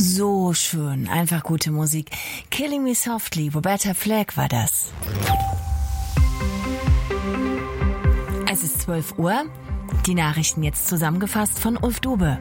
so schön, einfach gute Musik. Killing Me Softly, Roberta Flack war das. Es ist 12 Uhr, die Nachrichten jetzt zusammengefasst von Ulf Dube.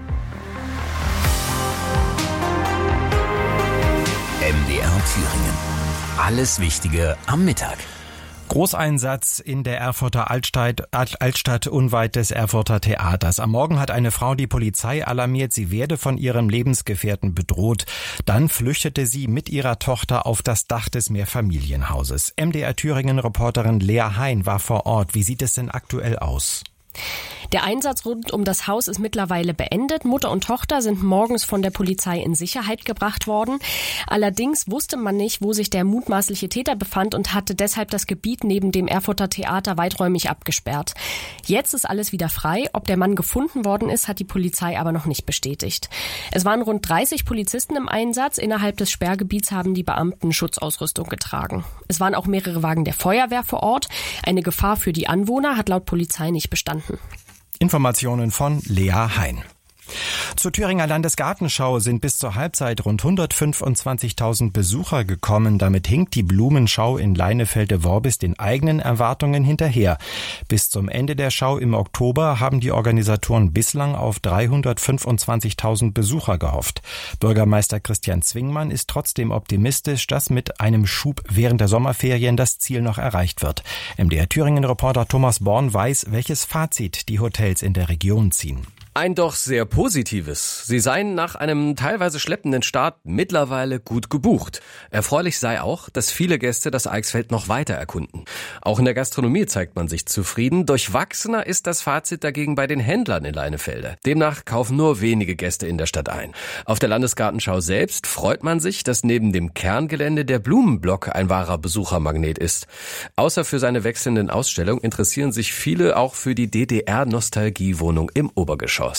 MDR Thüringen. Alles Wichtige am Mittag. Großeinsatz in der Erfurter Altstadt unweit des Erfurter Theaters. Am Morgen hat eine Frau die Polizei alarmiert, sie werde von ihrem Lebensgefährten bedroht. Dann flüchtete sie mit ihrer Tochter auf das Dach des Mehrfamilienhauses. MDR Thüringen-Reporterin Lea Hein war vor Ort. Wie sieht es denn aktuell aus? Der Einsatz rund um das Haus ist mittlerweile beendet. Mutter und Tochter sind morgens von der Polizei in Sicherheit gebracht worden. Allerdings wusste man nicht, wo sich der mutmaßliche Täter befand und hatte deshalb das Gebiet neben dem Erfurter Theater weiträumig abgesperrt. Jetzt ist alles wieder frei. Ob der Mann gefunden worden ist, hat die Polizei aber noch nicht bestätigt. Es waren rund 30 Polizisten im Einsatz. Innerhalb des Sperrgebiets haben die Beamten Schutzausrüstung getragen. Es waren auch mehrere Wagen der Feuerwehr vor Ort. Eine Gefahr für die Anwohner hat laut Polizei nicht bestanden. Informationen von Lea Hein. Zur Thüringer Landesgartenschau sind bis zur Halbzeit rund 125.000 Besucher gekommen. Damit hinkt die Blumenschau in Leinefelde-Worbis den eigenen Erwartungen hinterher. Bis zum Ende der Schau im Oktober haben die Organisatoren bislang auf 325.000 Besucher gehofft. Bürgermeister Christian Zwingmann ist trotzdem optimistisch, dass mit einem Schub während der Sommerferien das Ziel noch erreicht wird. MDR Thüringen-Reporter Thomas Born weiß, welches Fazit die Hotels in der Region ziehen. Ein doch sehr positives. Sie seien nach einem teilweise schleppenden Start mittlerweile gut gebucht. Erfreulich sei auch, dass viele Gäste das Eichsfeld noch weiter erkunden. Auch in der Gastronomie zeigt man sich zufrieden. Durchwachsener ist das Fazit dagegen bei den Händlern in Leinefelde. Demnach kaufen nur wenige Gäste in der Stadt ein. Auf der Landesgartenschau selbst freut man sich, dass neben dem Kerngelände der Blumenblock ein wahrer Besuchermagnet ist. Außer für seine wechselnden Ausstellungen interessieren sich viele auch für die DDR-Nostalgiewohnung im Obergeschoss.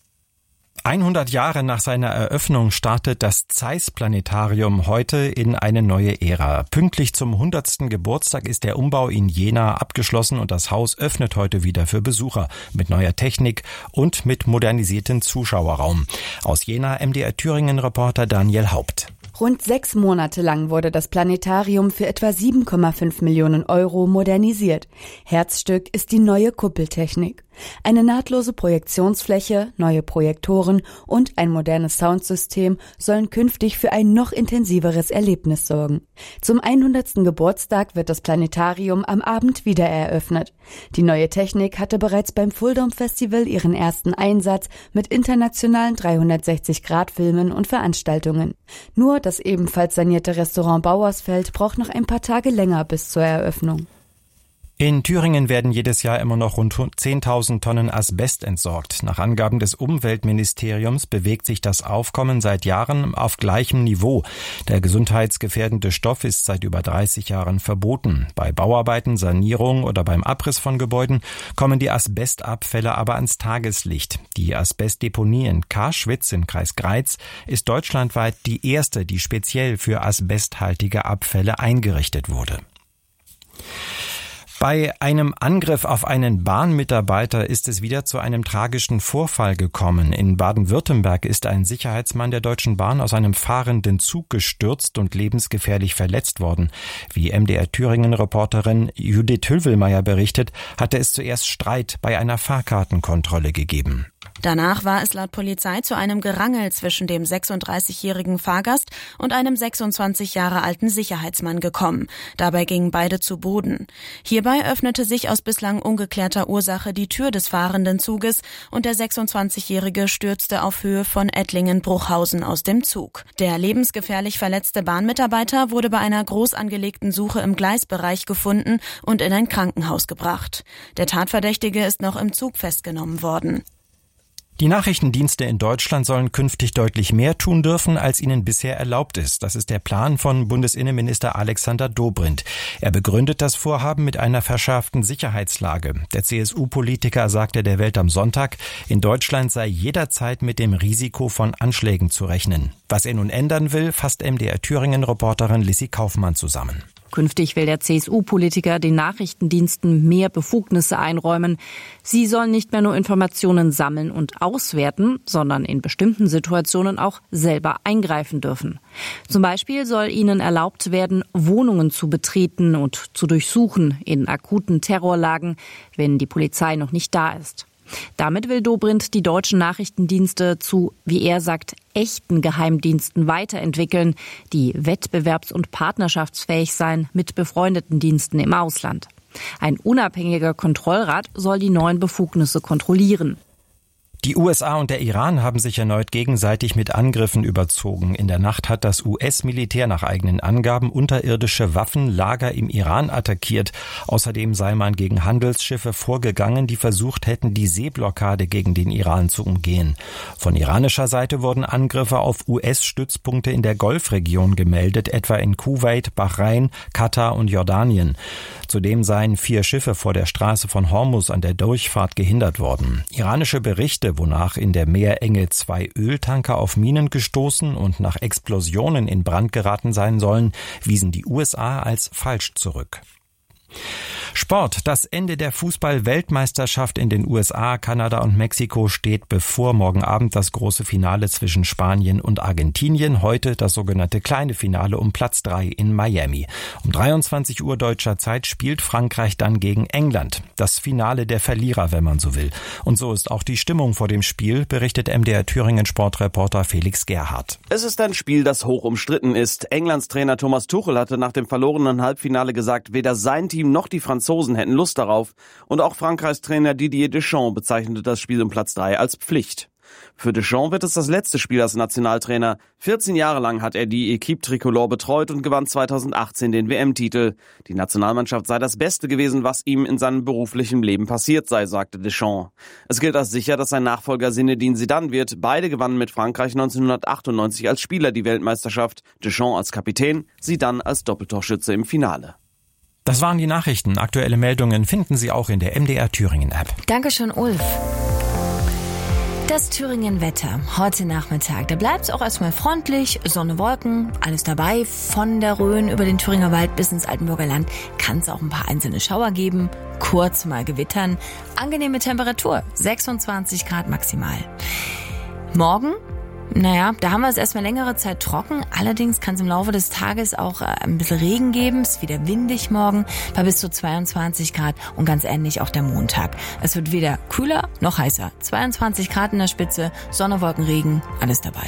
100 Jahre nach seiner Eröffnung startet das Zeiss-Planetarium heute in eine neue Ära. Pünktlich zum 100. Geburtstag ist der Umbau in Jena abgeschlossen und das Haus öffnet heute wieder für Besucher mit neuer Technik und mit modernisiertem Zuschauerraum. Aus Jena MDR Thüringen-Reporter Daniel Haupt. Rund 6 Monate lang wurde das Planetarium für etwa 7,5 Millionen Euro modernisiert. Herzstück ist die neue Kuppeltechnik. Eine nahtlose Projektionsfläche, neue Projektoren und ein modernes Soundsystem sollen künftig für ein noch intensiveres Erlebnis sorgen. Zum 100. Geburtstag wird das Planetarium am Abend wieder eröffnet. Die neue Technik hatte bereits beim Fuldom Festival ihren ersten Einsatz mit internationalen 360-Grad-Filmen und Veranstaltungen. Nur das ebenfalls sanierte Restaurant Bauersfeld braucht noch ein paar Tage länger bis zur Eröffnung. In Thüringen werden jedes Jahr immer noch rund 10.000 Tonnen Asbest entsorgt. Nach Angaben des Umweltministeriums bewegt sich das Aufkommen seit Jahren auf gleichem Niveau. Der gesundheitsgefährdende Stoff ist seit über 30 Jahren verboten. Bei Bauarbeiten, Sanierung oder beim Abriss von Gebäuden kommen die Asbestabfälle aber ans Tageslicht. Die Asbestdeponie in Karschwitz im Kreis Greiz ist deutschlandweit die erste, die speziell für asbesthaltige Abfälle eingerichtet wurde. Bei einem Angriff auf einen Bahnmitarbeiter ist es wieder zu einem tragischen Vorfall gekommen. In Baden-Württemberg ist ein Sicherheitsmann der Deutschen Bahn aus einem fahrenden Zug gestürzt und lebensgefährlich verletzt worden. Wie MDR Thüringen-Reporterin Judith Hülvelmeier berichtet, hatte es zuerst Streit bei einer Fahrkartenkontrolle gegeben. Danach war es laut Polizei zu einem Gerangel zwischen dem 36-jährigen Fahrgast und einem 26 Jahre alten Sicherheitsmann gekommen. Dabei gingen beide zu Boden. Hierbei öffnete sich aus bislang ungeklärter Ursache die Tür des fahrenden Zuges und der 26-Jährige stürzte auf Höhe von Ettlingen-Bruchhausen aus dem Zug. Der lebensgefährlich verletzte Bahnmitarbeiter wurde bei einer groß angelegten Suche im Gleisbereich gefunden und in ein Krankenhaus gebracht. Der Tatverdächtige ist noch im Zug festgenommen worden. Die Nachrichtendienste in Deutschland sollen künftig deutlich mehr tun dürfen, als ihnen bisher erlaubt ist. Das ist der Plan von Bundesinnenminister Alexander Dobrindt. Er begründet das Vorhaben mit einer verschärften Sicherheitslage. Der CSU-Politiker sagte der Welt am Sonntag, in Deutschland sei jederzeit mit dem Risiko von Anschlägen zu rechnen. Was er nun ändern will, fasst MDR Thüringen-Reporterin Lissy Kaufmann zusammen. Künftig will der CSU-Politiker den Nachrichtendiensten mehr Befugnisse einräumen. Sie sollen nicht mehr nur Informationen sammeln und auswerten, sondern in bestimmten Situationen auch selber eingreifen dürfen. Zum Beispiel soll ihnen erlaubt werden, Wohnungen zu betreten und zu durchsuchen in akuten Terrorlagen, wenn die Polizei noch nicht da ist. Damit will Dobrindt die deutschen Nachrichtendienste zu, wie er sagt, echten Geheimdiensten weiterentwickeln, die wettbewerbs- und partnerschaftsfähig seien mit befreundeten Diensten im Ausland. Ein unabhängiger Kontrollrat soll die neuen Befugnisse kontrollieren. Die USA und der Iran haben sich erneut gegenseitig mit Angriffen überzogen. In der Nacht hat das US-Militär nach eigenen Angaben unterirdische Waffenlager im Iran attackiert. Außerdem sei man gegen Handelsschiffe vorgegangen, die versucht hätten, die Seeblockade gegen den Iran zu umgehen. Von iranischer Seite wurden Angriffe auf US-Stützpunkte in der Golfregion gemeldet, etwa in Kuwait, Bahrain, Katar und Jordanien. Zudem seien 4 Schiffe vor der Straße von Hormuz an der Durchfahrt gehindert worden. Iranische Berichte, wonach in der Meerenge 2 Öltanker auf Minen gestoßen und nach Explosionen in Brand geraten sein sollen, wiesen die USA als falsch zurück. Sport. Das Ende der Fußball-Weltmeisterschaft in den USA, Kanada und Mexiko steht bevor. Morgen Abend das große Finale zwischen Spanien und Argentinien. Heute das sogenannte kleine Finale um Platz 3 in Miami. Um 23 Uhr deutscher Zeit spielt Frankreich dann gegen England. Das Finale der Verlierer, wenn man so will. Und so ist auch die Stimmung vor dem Spiel, berichtet MDR Thüringen Sportreporter Felix Gerhardt. Es ist ein Spiel, das hoch umstritten ist. Englands Trainer Thomas Tuchel hatte nach dem verlorenen Halbfinale gesagt, weder sein Team noch die Franzosen hätten Lust darauf. Und auch Frankreichs Trainer Didier Deschamps bezeichnete das Spiel um Platz 3 als Pflicht. Für Deschamps wird es das letzte Spiel als Nationaltrainer. 14 Jahre lang hat er die Équipe Tricolore betreut und gewann 2018 den WM-Titel. Die Nationalmannschaft sei das Beste gewesen, was ihm in seinem beruflichen Leben passiert sei, sagte Deschamps. Es gilt als sicher, dass sein Nachfolger Zinedine Zidane wird. Beide gewannen mit Frankreich 1998 als Spieler die Weltmeisterschaft. Deschamps als Kapitän, Zidane als Doppeltorschütze im Finale. Das waren die Nachrichten. Aktuelle Meldungen finden Sie auch in der MDR Thüringen App. Dankeschön, Ulf. Das Thüringen-Wetter heute Nachmittag. Da bleibt es auch erstmal freundlich, Sonne, Wolken, alles dabei. Von der Rhön über den Thüringer Wald bis ins Altenburger Land kann es auch ein paar einzelne Schauer geben. Kurz mal gewittern. Angenehme Temperatur, 26 Grad maximal. Morgen? Naja, da haben wir es erstmal längere Zeit trocken. Allerdings kann es im Laufe des Tages auch ein bisschen Regen geben. Es ist wieder windig morgen bei bis zu 22 Grad und ganz ähnlich auch der Montag. Es wird weder kühler noch heißer. 22 Grad in der Spitze, Sonne, Wolken, Regen, alles dabei.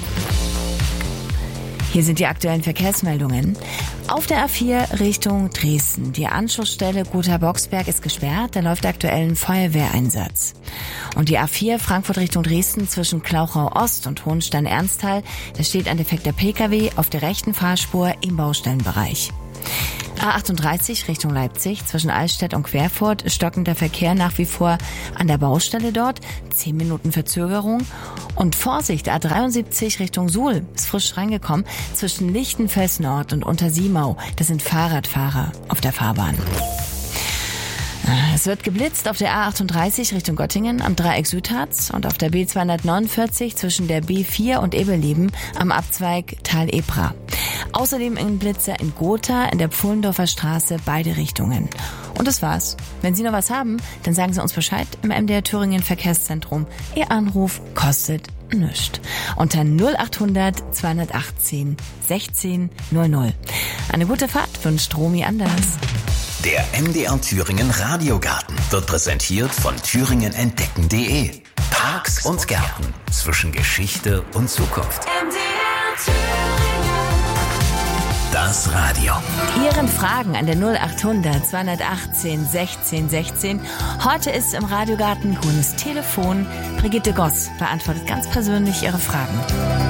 Hier sind die aktuellen Verkehrsmeldungen. Auf der A4 Richtung Dresden. Die Anschlussstelle Gotha-Boxberg ist gesperrt. Da läuft aktuell ein Feuerwehreinsatz. Und die A4 Frankfurt Richtung Dresden zwischen Klauchau Ost und Hohenstein-Ernsthal. Da steht ein defekter Pkw auf der rechten Fahrspur im Baustellenbereich. A38 Richtung Leipzig zwischen Altstedt und Querfurt stockender Verkehr nach wie vor an der Baustelle dort. 10 Minuten Verzögerung. Und Vorsicht, A73 Richtung Suhl ist frisch reingekommen zwischen Lichtenfels Nord und Untersiemau. Das sind Fahrradfahrer auf der Fahrbahn. Es wird geblitzt auf der A38 Richtung Göttingen am Dreieck Südharz und auf der B249 zwischen der B4 und Ebeleben am Abzweig Tal Ebra. Außerdem ein Blitzer in Gotha in der Pfullendorfer Straße, beide Richtungen. Und das war's. Wenn Sie noch was haben, dann sagen Sie uns Bescheid im MDR Thüringen Verkehrszentrum. Ihr Anruf kostet nichts. Unter 0800 218 16 00. Eine gute Fahrt wünscht Romy Anders. Der MDR Thüringen Radiogarten wird präsentiert von thüringenentdecken.de. Parks und Gärten zwischen Geschichte und Zukunft. MDR Thüringen. Das Radio. Ihren Fragen an der 0800 218 16 16. Heute ist im Radiogarten grünes Telefon. Brigitte Goss beantwortet ganz persönlich Ihre Fragen.